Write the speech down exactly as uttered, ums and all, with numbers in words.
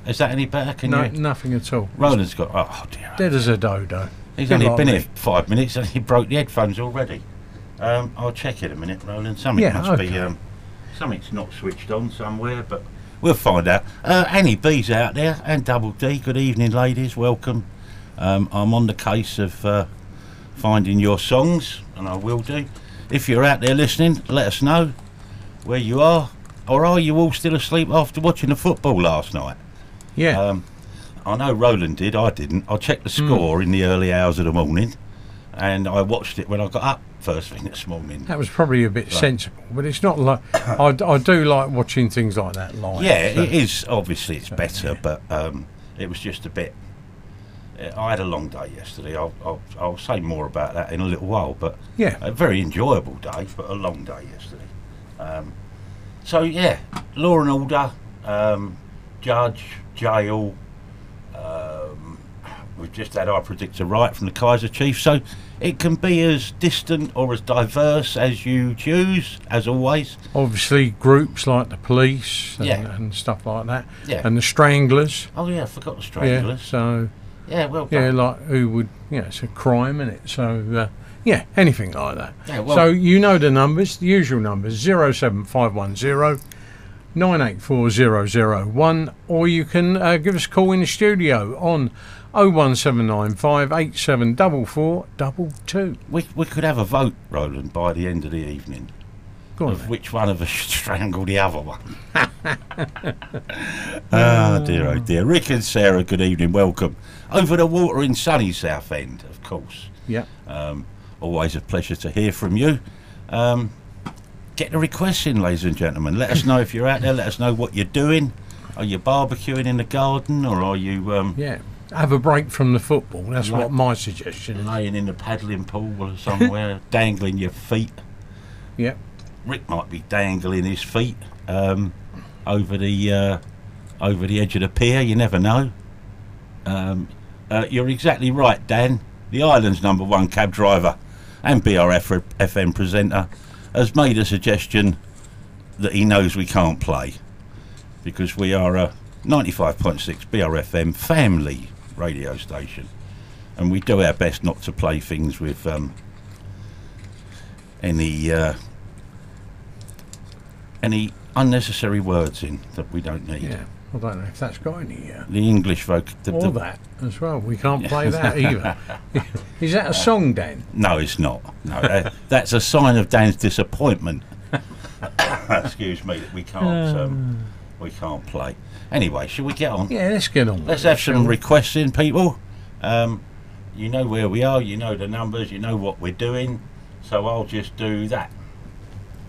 Is that any better? Can no, you? nothing at all. Roland's got. Oh dear. Dead as a dodo. He's Good only like been me. here five minutes and he broke the headphones already. Um, I'll check in a minute, Roland. Something Yeah, must okay. be. Um, something's not switched on somewhere, but we'll find out. Uh, Annie B's out there and Double D. Good evening, ladies. Welcome. Um, I'm on the case of uh, finding your songs, and I will do. If you're out there listening, let us know where you are, or are you all still asleep after watching the football last night? Yeah. Um, I know Roland did. I didn't. I checked the score mm. in the early hours of the morning, and I watched it when I got up first thing this morning. That was probably a bit Right. sensible, but it's not like I, I do like watching things like that live. Yeah, so- it is. Obviously, it's so, better, yeah. but um, it was just a bit. I had a long day yesterday. I'll, I'll, I'll say more about that in a little while, but Yeah. a very enjoyable day, but a long day yesterday. Um, so yeah, law and order, um, judge, jail. Um, we've just had our predictor right from the Kaiser Chief, so it can be as distant or as diverse as you choose, as always. Obviously, groups like the police and, Yeah. and stuff like that, Yeah. and the stranglers. Oh yeah, I forgot the Yeah. stranglers. So Yeah, well yeah, done. like who would? Yeah, it's a crime, isn't it? So uh, yeah, anything like that. Yeah, well- so you know the numbers, the usual numbers: zero seven five one zero. nine eight four zero zero one, or you can uh, give us a call in the studio on oh one seven nine five eight seven four four two two. We we could have a vote, Roland, by the end of the evening Go on, of then. which one of us should strangle the other one. Oh dear, oh dear. Rick and Sarah, good evening, welcome. Over the water in sunny Southend, of course. Yeah. Um, always a pleasure to hear from you. Um, get the requests in, ladies and gentlemen. Let us know if you're out there. Let us know what you're doing. Are you barbecuing in the garden, or are you um, Yeah. Have a break from the football. That's Right. what my suggestion is. laying in the paddling pool or somewhere, dangling your feet? Yeah. Rick might be dangling his feet um, over the uh, over the edge of the pier. You never know. Um, uh, you're exactly right, Dan. The island's number one cab driver and B R F F M presenter has made a suggestion that he knows we can't play because we are a ninety-five point six B R F M family radio station, and we do our best not to play things with um, any. Uh, any unnecessary words in that we don't need. Yeah. I don't know if that's got any. Uh, The English voc... The, or the, that as well. We can't play that either. Is that a song, Dan? no, it's not. No, that, that's a sign of Dan's disappointment. Excuse me, that we can't um, we can't play. Anyway, shall we get on? Yeah, let's get on. Let's with have it, some shall we? requests in, people. Um, you know where we are, you know the numbers, you know what we're doing, so I'll just do that.